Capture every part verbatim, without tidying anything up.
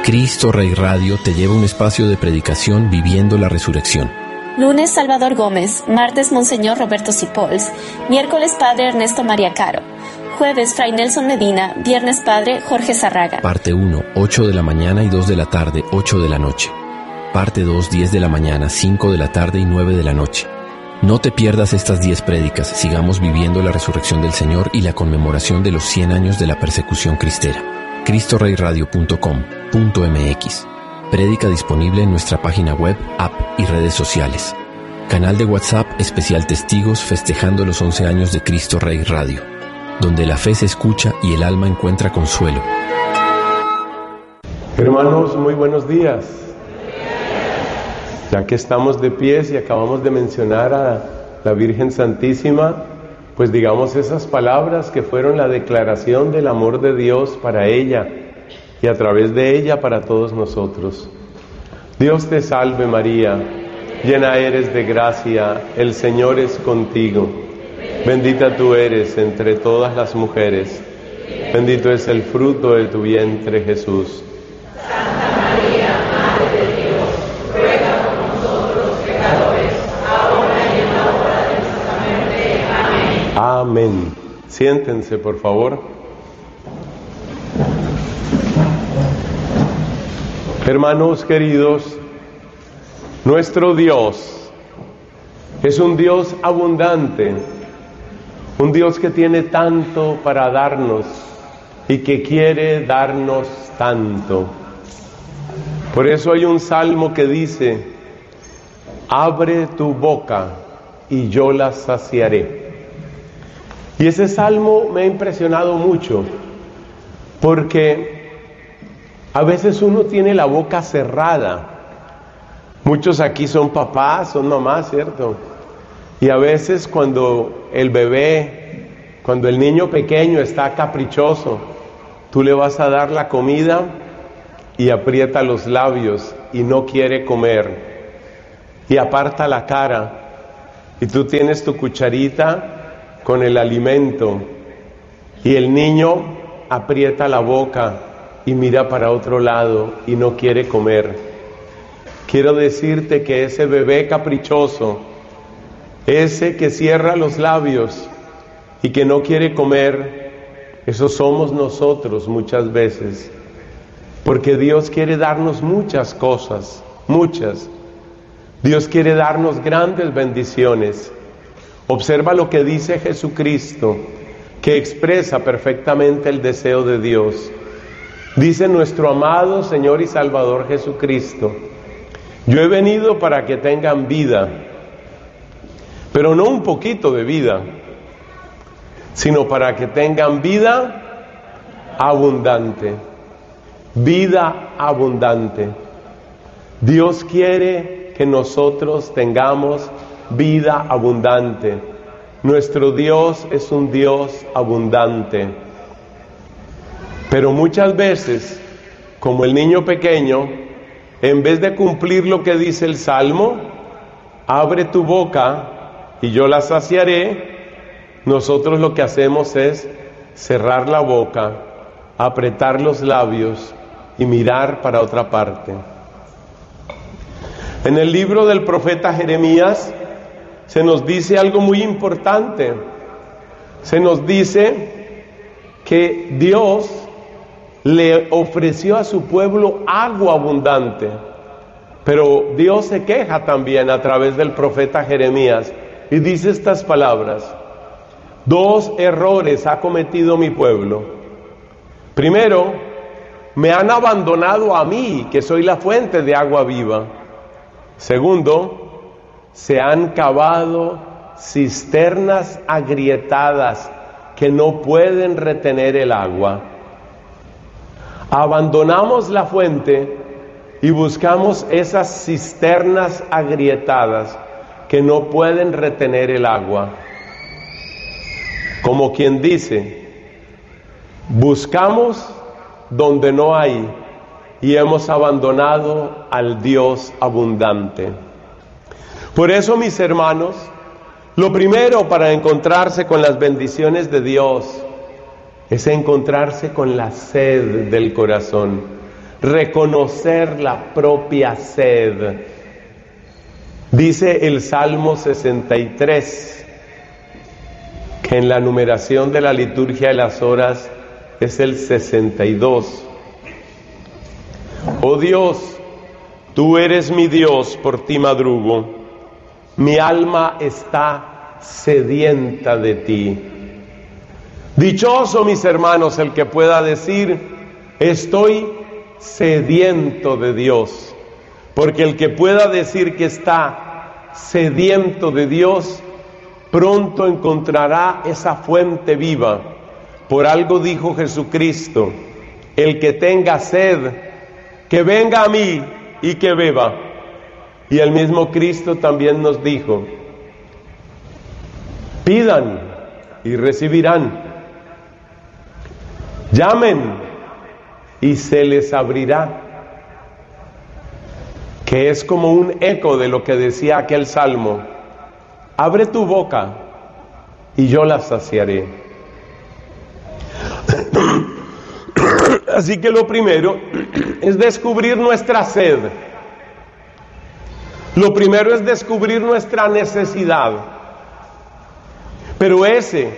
Cristo Rey Radio te lleva a un espacio de predicación viviendo la resurrección. Lunes, Salvador Gómez. Martes, Monseñor Roberto Sipols. Miércoles, Padre Ernesto María Caro. Jueves, Fray Nelson Medina. Viernes, Padre Jorge Zarraga. Parte uno, ocho de la mañana y dos de la tarde, ocho de la noche. Parte dos, diez de la mañana, cinco de la tarde y nueve de la noche. No te pierdas estas diez prédicas. Sigamos viviendo la resurrección del Señor y la conmemoración de los cien años de la persecución cristera. cristo rey radio punto com punto m x. Prédica disponible en nuestra página web, app y redes sociales. Canal de WhatsApp especial Testigos festejando los once años de Cristo Rey Radio, donde la fe se escucha y el alma encuentra consuelo. Hermanos, muy buenos días. Ya que estamos de pies y acabamos de mencionar a la Virgen Santísima, pues digamos esas palabras que fueron la declaración del amor de Dios para ella y a través de ella para todos nosotros. Dios te salve María, llena eres de gracia, el Señor es contigo. Bendita tú eres entre todas las mujeres, bendito es el fruto de tu vientre Jesús. Santa María, Madre de Dios, ruega por nosotros pecadores, ahora y en la hora de nuestra muerte. Amén. Amén. Siéntense, por favor. Hermanos queridos, nuestro Dios es un Dios abundante, un Dios que tiene tanto para darnos y que quiere darnos tanto. Por eso hay un salmo que dice: abre tu boca y yo la saciaré. Y ese salmo me ha impresionado mucho, porque a veces uno tiene la boca cerrada. Muchos aquí son papás, son mamás, ¿cierto? Y a veces cuando el bebé, cuando el niño pequeño está caprichoso, tú le vas a dar la comida y aprieta los labios y no quiere comer y aparta la cara, y tú tienes tu cucharita con el alimento y el niño aprieta la boca y mira para otro lado y no quiere comer. Quiero decirte que ese bebé caprichoso, ese que cierra los labios y que no quiere comer, eso somos nosotros muchas veces, porque Dios quiere darnos muchas cosas, muchas. Dios quiere darnos grandes bendiciones. Observa lo que dice Jesucristo, que expresa perfectamente el deseo de Dios. Dice nuestro amado Señor y Salvador Jesucristo: yo he venido para que tengan vida, pero no un poquito de vida, sino para que tengan vida abundante. Vida abundante. Dios quiere que nosotros tengamos vida abundante. Nuestro Dios es un Dios abundante. Pero muchas veces, como el niño pequeño, en vez de cumplir lo que dice el Salmo, abre tu boca y yo la saciaré, nosotros lo que hacemos es cerrar la boca, apretar los labios y mirar para otra parte. En el libro del profeta Jeremías se nos dice algo muy importante. Se nos dice que Dios le ofreció a su pueblo agua abundante, pero Dios se queja también a través del profeta Jeremías y dice estas palabras: dos errores ha cometido mi pueblo. Primero, me han abandonado a mí, que soy la fuente de agua viva. Segundo, se han cavado cisternas agrietadas que no pueden retener el agua. Abandonamos la fuente y buscamos esas cisternas agrietadas que no pueden retener el agua. Como quien dice, buscamos donde no hay y hemos abandonado al Dios abundante. Por eso, mis hermanos, lo primero para encontrarse con las bendiciones de Dios es encontrarse con la sed del corazón. reconocer la propia sed. Dice el Salmo sesenta y tres, que en la numeración de la liturgia de las horas es el sesenta y dos. Oh Dios, tú eres mi Dios, por ti madrugo. Mi alma está sedienta de ti. Dichoso, mis hermanos, el que pueda decir, estoy sediento de Dios. Porque el que pueda decir que está sediento de Dios, pronto encontrará esa fuente viva. Por algo dijo Jesucristo, el que tenga sed, que venga a mí y que beba. Y el mismo Cristo también nos dijo, pidan y recibirán, llamen y se les abrirá. Que es como un eco de lo que decía aquel salmo, abre tu boca y yo la saciaré. Así que lo primero es descubrir nuestra sed. Lo primero es descubrir nuestra necesidad. Pero ese,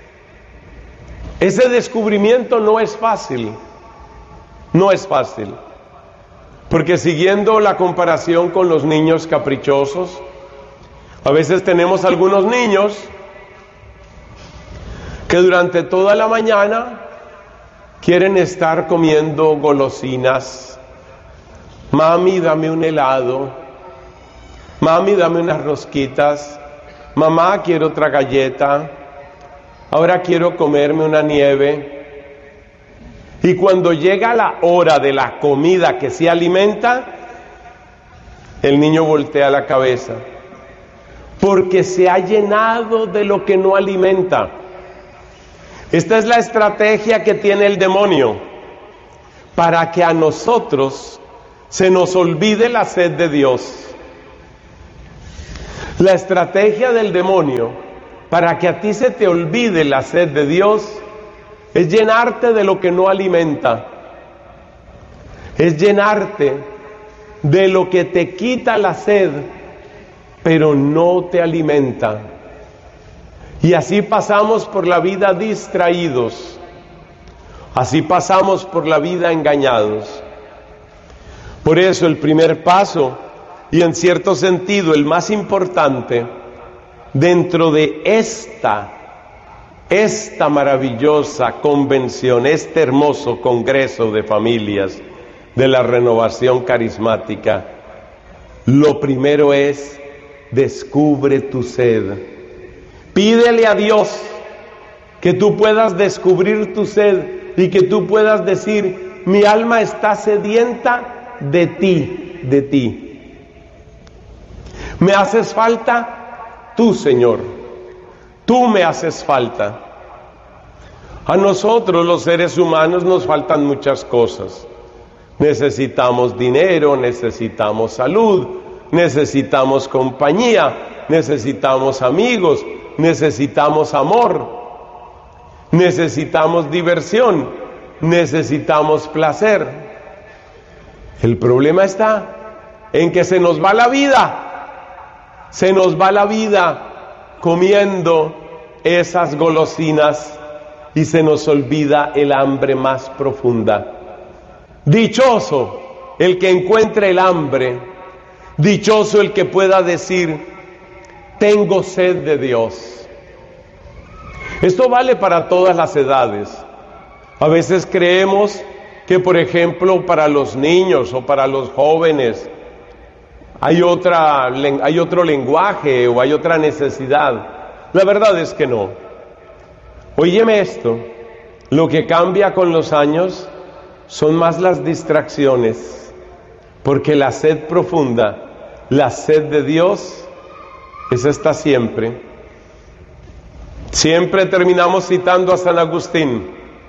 ese descubrimiento no es fácil. No es fácil. Porque siguiendo la comparación con los niños caprichosos, a veces tenemos algunos niños que durante toda la mañana quieren estar comiendo golosinas. Mami, dame un helado. Mami, dame unas rosquitas. Mamá, quiero otra galleta. Ahora quiero comerme una nieve. Y cuando llega la hora de la comida que se alimenta, el niño voltea la cabeza, porque se ha llenado de lo que no alimenta. Esta es la estrategia que tiene el demonio, para que a nosotros se nos olvide la sed de Dios. La estrategia del demonio, para que a ti se te olvide la sed de Dios, es llenarte de lo que no alimenta. Es llenarte de lo que te quita la sed, pero no te alimenta. Y así pasamos por la vida distraídos. Así pasamos por la vida engañados. Por eso el primer paso, y en cierto sentido el más importante, dentro de esta Esta maravillosa convención, este hermoso congreso de familias de la renovación carismática, lo primero es, descubre tu sed. Pídele a Dios que tú puedas descubrir tu sed y que tú puedas decir, mi alma está sedienta de ti, de ti. Me haces falta tú, Señor. Tú me haces falta. A nosotros los seres humanos nos faltan muchas cosas. Necesitamos dinero, necesitamos salud, necesitamos compañía, necesitamos amigos, necesitamos amor, necesitamos diversión, necesitamos placer. El problema está en que se nos va la vida, se nos va la vida comiendo esas golosinas y se nos olvida el hambre más profunda. Dichoso el que encuentre el hambre, dichoso el que pueda decir, tengo sed de Dios. Esto vale para todas las edades. A veces creemos que, por ejemplo, para los niños o para los jóvenes Hay, otra, hay otro lenguaje o hay otra necesidad. La verdad es que no. Óyeme esto, lo que cambia con los años son más las distracciones, porque la sed profunda, la sed de Dios, esa está siempre. Siempre terminamos citando a San Agustín.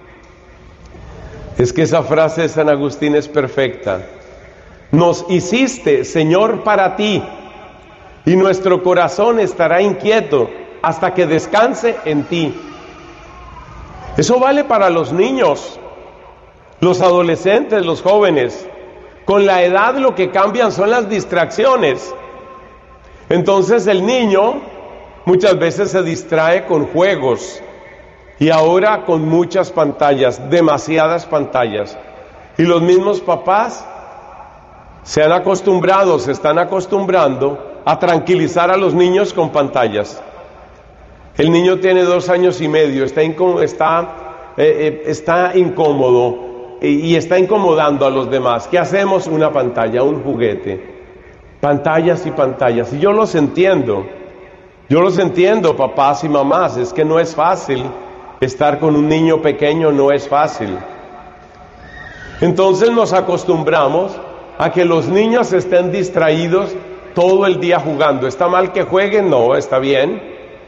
Es que esa frase de San Agustín es perfecta. Nos hiciste, Señor, para ti, y nuestro corazón estará inquieto hasta que descanse en ti. Eso vale para los niños. Los adolescentes, los jóvenes, con la edad lo que cambian son las distracciones. Entonces el niño muchas veces se distrae con juegos y ahora con muchas pantallas, demasiadas pantallas. Y los mismos papás se han acostumbrado, se están acostumbrando a tranquilizar a los niños con pantallas. El niño tiene dos años y medio, está, incó- está, eh, eh, está incómodo y, y está incomodando a los demás. ¿Qué hacemos? Una pantalla, un juguete. Pantallas y pantallas. Y yo los entiendo. Yo los entiendo, papás y mamás. Es que no es fácil. Estar con un niño pequeño no es fácil. Entonces nos acostumbramos a que los niños estén distraídos todo el día jugando. ¿Está mal que jueguen? No, está bien.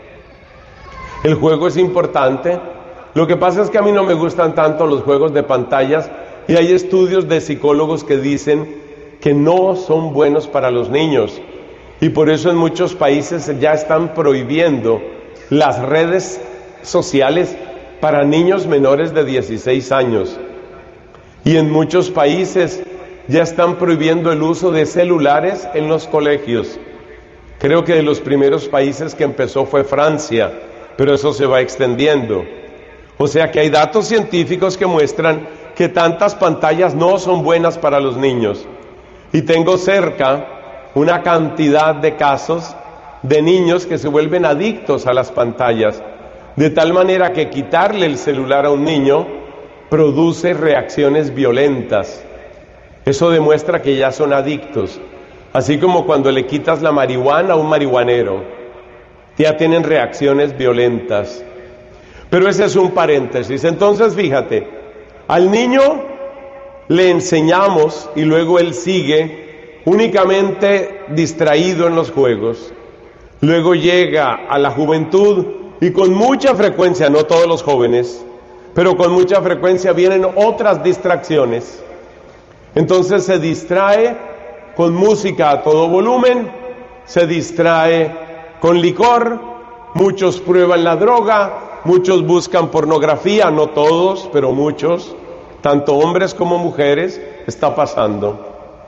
El juego es importante. Lo que pasa es que a mí no me gustan tanto los juegos de pantallas y hay estudios de psicólogos que dicen que no son buenos para los niños y por eso en muchos países ya están prohibiendo las redes sociales para niños menores de dieciséis años y en muchos países ya están prohibiendo el uso de celulares en los colegios. Creo que de los primeros países que empezó fue Francia, pero eso se va extendiendo. O sea que hay datos científicos que muestran que tantas pantallas no son buenas para los niños. Y tengo cerca una cantidad de casos de niños que se vuelven adictos a las pantallas, de tal manera que quitarle el celular a un niño produce reacciones violentas. Eso demuestra que ya son adictos, así como cuando le quitas la marihuana a un marihuanero, ya tienen reacciones violentas. Pero ese es un paréntesis. Entonces fíjate, al niño le enseñamos y luego él sigue únicamente distraído en los juegos. Luego llega a la juventud y con mucha frecuencia, no todos los jóvenes, pero con mucha frecuencia vienen otras distracciones. Entonces se distrae con música a todo volumen, se distrae con licor, muchos prueban la droga, muchos buscan pornografía, no todos, pero muchos. Tanto hombres como mujeres, está pasando.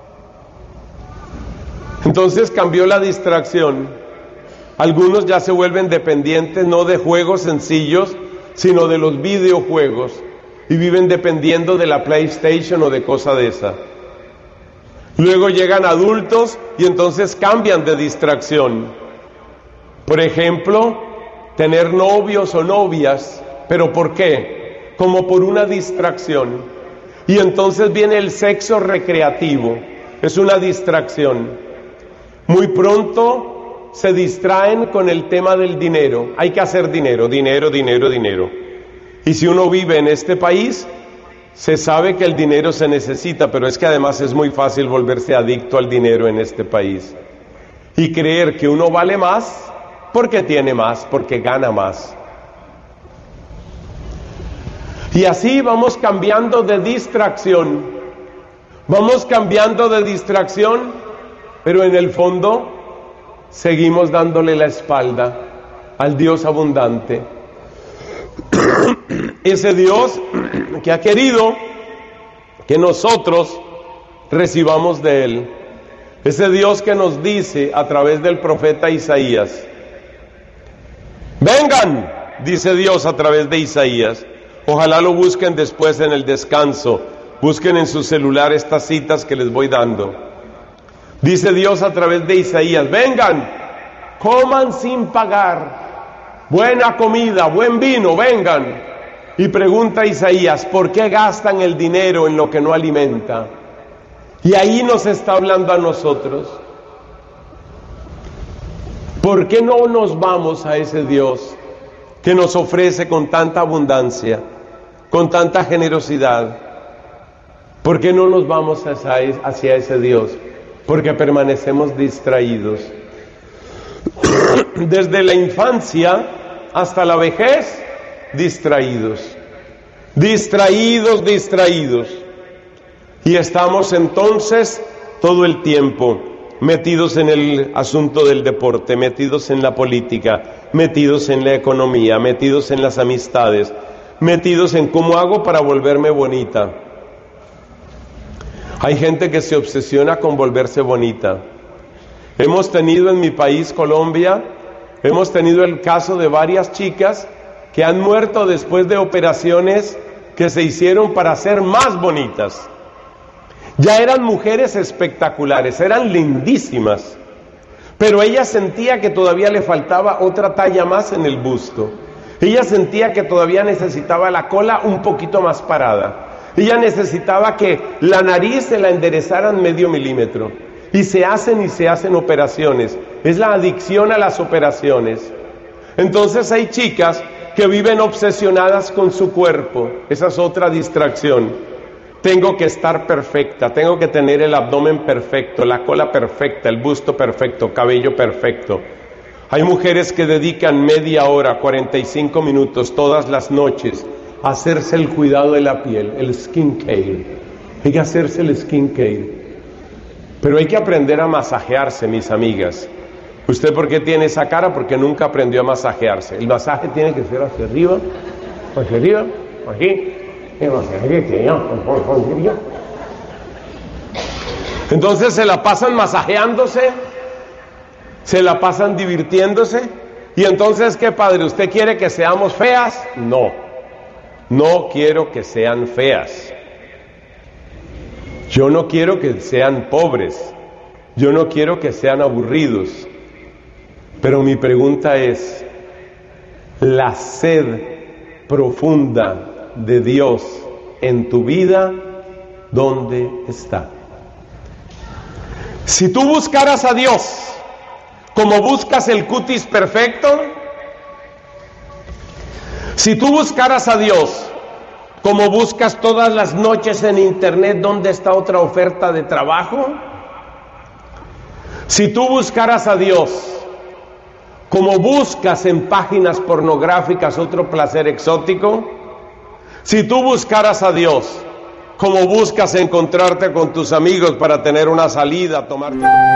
Entonces cambió la distracción. Algunos ya se vuelven dependientes no de juegos sencillos, sino de los videojuegos, y viven dependiendo de la PlayStation o de cosa de esa. Luego llegan adultos y entonces cambian de distracción. Por ejemplo, tener novios o novias, ¿pero por qué? Como por una distracción. Y entonces viene el sexo recreativo, es una distracción. Muy pronto se distraen con el tema del dinero. Hay que hacer dinero, dinero, dinero, dinero. Y si uno vive en este país, se sabe que el dinero se necesita, pero es que además es muy fácil volverse adicto al dinero en este país. Y creer que uno vale más porque tiene más, porque gana más. Y así vamos cambiando de distracción, vamos cambiando de distracción, pero en el fondo seguimos dándole la espalda al Dios abundante. Ese Dios que ha querido que nosotros recibamos de Él. Ese Dios que nos dice a través del profeta Isaías. Vengan, dice Dios a través de Isaías. Ojalá lo busquen después en el descanso. Busquen en su celular estas citas que les voy dando. Dice Dios a través de Isaías, vengan, coman sin pagar, buena comida, buen vino, vengan. Y pregunta Isaías, ¿por qué gastan el dinero en lo que no alimenta? Y ahí nos está hablando a nosotros. ¿Por qué no nos vamos a ese Dios que nos ofrece con tanta abundancia, con tanta generosidad? ¿Por qué no nos vamos hacia ese Dios? Porque permanecemos distraídos. Desde la infancia hasta la vejez, distraídos. Distraídos, distraídos. Y estamos entonces todo el tiempo metidos en el asunto del deporte, metidos en la política, metidos en la economía, metidos en las amistades, metidos en cómo hago para volverme bonita, Hay gente que se obsesiona con volverse bonita. Hemos tenido en mi país, Colombia, hemos tenido el caso de varias chicas que han muerto después de operaciones que se hicieron para ser más bonitas. Ya eran mujeres espectaculares, eran lindísimas, pero ella sentía que todavía le faltaba otra talla más en el busto. Ella sentía que todavía necesitaba la cola un poquito más parada. Ella necesitaba que la nariz se la enderezaran medio milímetro. Y se hacen y se hacen operaciones. Es la adicción a las operaciones. Entonces hay chicas que viven obsesionadas con su cuerpo. Esa es otra distracción. Tengo que estar perfecta, tengo que tener el abdomen perfecto, la cola perfecta, el busto perfecto, cabello perfecto. Hay mujeres que dedican media hora, cuarenta y cinco minutos todas las noches a hacerse el cuidado de la piel, el skin care. Hay que hacerse el skin care. Pero hay que aprender a masajearse, mis amigas. ¿Usted por qué tiene esa cara? Porque nunca aprendió a masajearse. El masaje tiene que ser hacia arriba, hacia arriba, aquí. Entonces se la pasan masajeándose, se la pasan divirtiéndose. Y entonces, ¿qué padre? ¿Usted quiere que seamos feas? No, no quiero que sean feas. Yo no quiero que sean pobres. Yo no quiero que sean aburridos. Pero mi pregunta es, la sed profunda de Dios en tu vida, ¿dónde está? Si tú buscaras a Dios como buscas el cutis perfecto, si tú buscaras a Dios como buscas todas las noches en internet dónde está otra oferta de trabajo, si tú buscaras a Dios como buscas en páginas pornográficas otro placer exótico, si tú buscaras a Dios como buscas encontrarte con tus amigos para tener una salida, tomarte